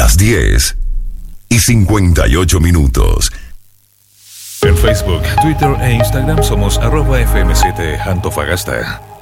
las 10:58. En Facebook, Twitter e Instagram somos @FM7 Antofagasta.